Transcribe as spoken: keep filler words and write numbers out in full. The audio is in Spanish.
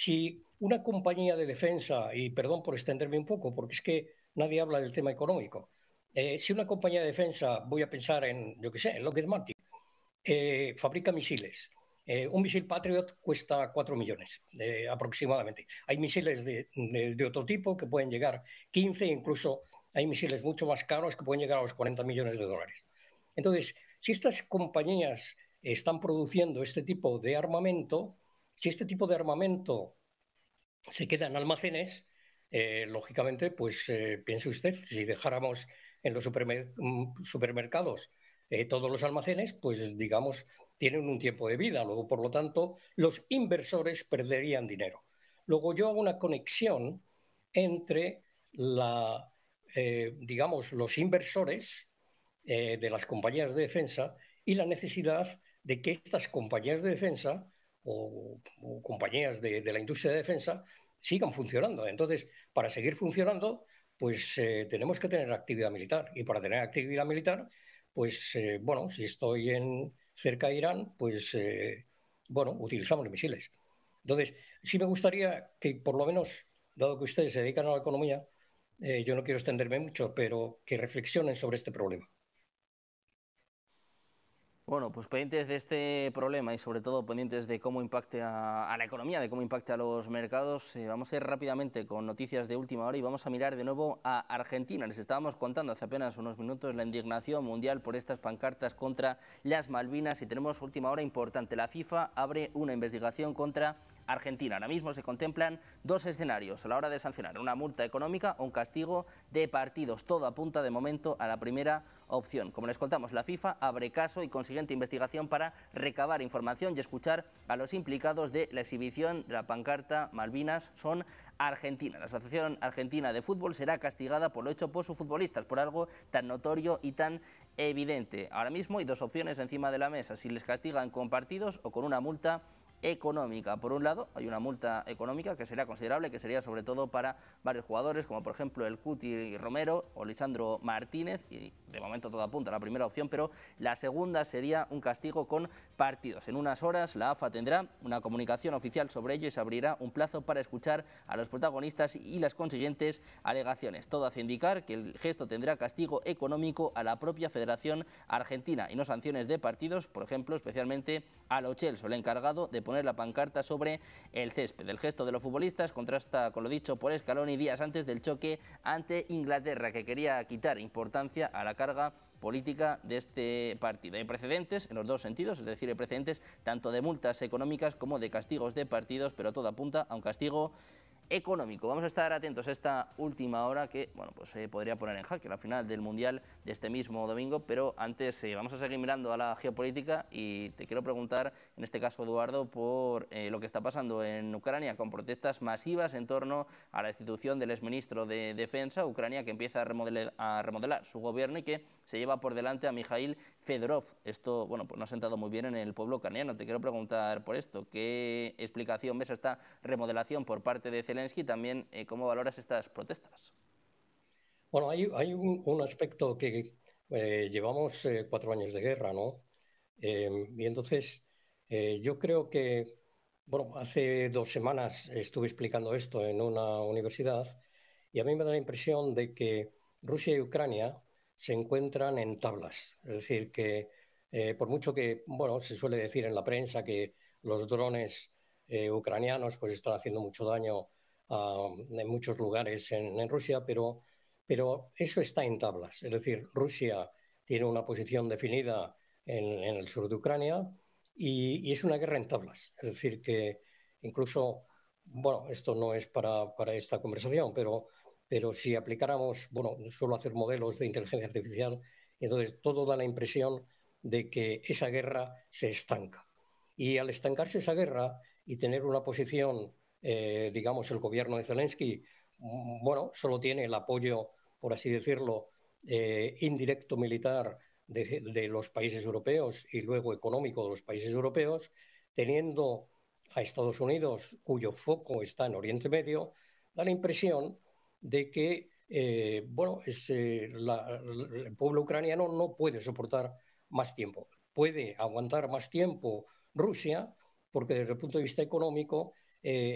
si una compañía de defensa, y perdón por extenderme un poco, porque es que nadie habla del tema económico, eh, si una compañía de defensa, voy a pensar en, yo qué sé, en Lockheed Martin, eh, fabrica misiles. Eh, un misil Patriot cuesta cuatro millones eh, aproximadamente. Hay misiles de, de, de, otro tipo que pueden llegar quince, incluso hay misiles mucho más caros que pueden llegar a los cuarenta millones de dólares. Entonces, si estas compañías están produciendo este tipo de armamento, si este tipo de armamento se queda en almacenes, eh, lógicamente, pues eh, piense usted, si dejáramos en los supermer supermercados eh, todos los almacenes, pues digamos, tienen un tiempo de vida. Luego, por lo tanto, los inversores perderían dinero. Luego yo hago una conexión entre la, eh, digamos, los inversores eh, de las compañías de defensa y la necesidad de que estas compañías de defensa o, o compañías de, de, la industria de defensa sigan funcionando. Entonces, para seguir funcionando, pues eh, tenemos que tener actividad militar. Y para tener actividad militar, pues eh, bueno, si estoy en, cerca de Irán, pues eh, bueno, utilizamos misiles. Entonces, sí me gustaría que por lo menos, dado que ustedes se dedican a la economía, eh, yo no quiero extenderme mucho, pero que reflexionen sobre este problema. Bueno, pues pendientes de este problema y sobre todo pendientes de cómo impacte a, a la economía, de cómo impacte a los mercados, eh, vamos a ir rápidamente con noticias de última hora y vamos a mirar de nuevo a Argentina. Les estábamos contando hace apenas unos minutos la indignación mundial por estas pancartas contra las Malvinas y tenemos última hora importante. La FIFA abre una investigación contra Argentina. Ahora mismo se contemplan dos escenarios a la hora de sancionar, una multa económica o un castigo de partidos. Todo apunta de momento a la primera opción. Como les contamos, la FIFA abre caso y consiguiente investigación para recabar información y escuchar a los implicados de la exhibición de la pancarta Malvinas son Argentina. La Asociación Argentina de Fútbol será castigada por lo hecho por sus futbolistas, por algo tan notorio y tan evidente. Ahora mismo hay dos opciones encima de la mesa, si les castigan con partidos o con una multa económica. Por un lado, hay una multa económica que sería considerable, que sería sobre todo para varios jugadores, como por ejemplo el Cuti Romero o Lisandro Martínez, y de momento todo apunta a la primera opción, pero la segunda sería un castigo con partidos. En unas horas la AFA tendrá una comunicación oficial sobre ello y se abrirá un plazo para escuchar a los protagonistas y las consiguientes alegaciones. Todo hace indicar que el gesto tendrá castigo económico a la propia Federación Argentina y no sanciones de partidos, por ejemplo, especialmente a Lo Celso, el encargado de poner la pancarta sobre el césped. El gesto de los futbolistas contrasta con lo dicho por Scaloni días antes del choque ante Inglaterra, que quería quitar importancia a la carga política de este partido. Hay precedentes en los dos sentidos, es decir, hay precedentes tanto de multas económicas como de castigos de partidos, pero todo apunta a un castigo económico. Vamos a estar atentos a esta última hora que, bueno, pues se eh, podría poner en jaque la final del Mundial de este mismo domingo, pero antes eh, vamos a seguir mirando a la geopolítica y te quiero preguntar, en este caso Eduardo, por eh, lo que está pasando en Ucrania con protestas masivas en torno a la destitución del exministro de Defensa, Ucrania que empieza a remodelar, a remodelar su gobierno y que se lleva por delante a Mikhail Fedorov. Esto, bueno, pues no ha sentado muy bien en el pueblo ucraniano. Te quiero preguntar por esto, ¿qué explicación ves a esta remodelación por parte de Zelensky? También, eh, ¿cómo valoras estas protestas? Bueno, hay, hay un, un, aspecto que eh, llevamos eh, cuatro años de guerra, ¿no? Eh, y entonces eh, yo creo que, bueno, hace dos semanas estuve explicando esto en una universidad y a mí me da la impresión de que Rusia y Ucrania se encuentran en tablas. Es decir, que eh, por mucho que, bueno, se suele decir en la prensa que los drones eh, ucranianos pues están haciendo mucho daño uh, en muchos lugares en, en Rusia, pero, pero eso está en tablas. Es decir, Rusia tiene una posición definida en, en el sur de Ucrania y, y es una guerra en tablas. Es decir, que incluso, bueno, esto no es para, para esta conversación, pero, pero si aplicáramos, bueno, solo hacer modelos de inteligencia artificial, entonces todo da la impresión de que esa guerra se estanca. Y al estancarse esa guerra y tener una posición, eh, digamos, el gobierno de Zelensky, bueno, solo tiene el apoyo, por así decirlo, eh, indirecto militar de, de los países europeos y luego económico de los países europeos, teniendo a Estados Unidos, cuyo foco está en Oriente Medio, da la impresión de que eh, bueno, es, eh, la, el pueblo ucraniano no puede soportar más tiempo. Puede aguantar más tiempo Rusia, porque desde el punto de vista económico eh,